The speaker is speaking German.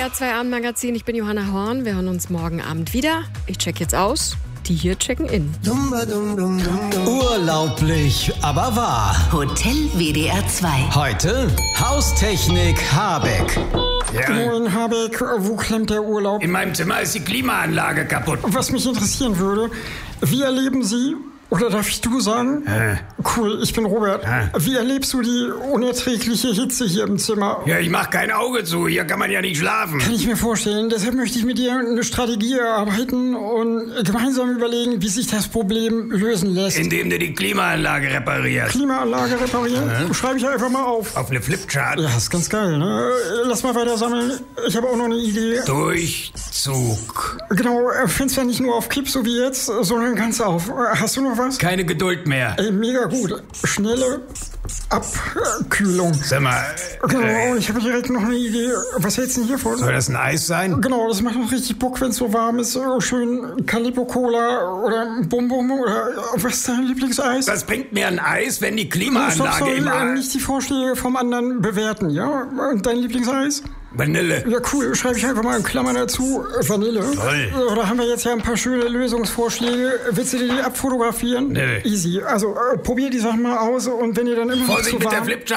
WDR 2 Abendmagazin. Ich bin Johanna Horn. Wir hören uns morgen Abend wieder. Ich check jetzt aus. Die hier checken in. Urlaublich, aber wahr. Hotel WDR 2. Heute Haustechnik Habeck. Ja. Moin Habeck, wo klemmt der Urlaub? In meinem Zimmer ist die Klimaanlage kaputt. Was mich interessieren würde, wie erleben Sie, oder darf ich du sagen? Cool, ich bin Robert. Wie erlebst du die unerträgliche Hitze hier im Zimmer? Ja, ich mach kein Auge zu. Hier kann man ja nicht schlafen. Kann ich mir vorstellen. Deshalb möchte ich mit dir eine Strategie erarbeiten und gemeinsam überlegen, wie sich das Problem lösen lässt. Indem du die Klimaanlage reparierst. Klimaanlage reparieren? Schreibe ich einfach mal auf. Auf eine Flipchart. Ja, ist ganz geil, ne? Lass mal weiter sammeln. Ich habe auch noch eine Idee. Durchzug. Genau, Fenster nicht nur auf Kipp, so wie jetzt, sondern ganz auf. Hast du noch was? Keine Geduld mehr. Ey, mega gut. Schnelle Abkühlung. Sag mal, Genau, ich habe direkt noch eine Idee. Was hältst du denn hiervon? soll das ein Eis sein? Genau, das macht noch richtig Bock, wenn es so warm ist. Schön Calippo Cola oder Bum Bum oder was ist dein Lieblingseis? Was bringt mir ein Eis, wenn die Stopp, Klimaanlage soll immer... nicht die Vorschläge vom anderen bewerten, ja? Und dein Lieblingseis? Vanille. Ja, cool. Schreibe ich einfach mal in Klammern dazu. Vanille. Toll. Da haben wir jetzt ja ein paar schöne Lösungsvorschläge. Willst du dir die abfotografieren? Nee. Easy. Also, probier die Sachen mal aus und wenn ihr dann immer noch Vorsicht zu mit der warm... Flipchart.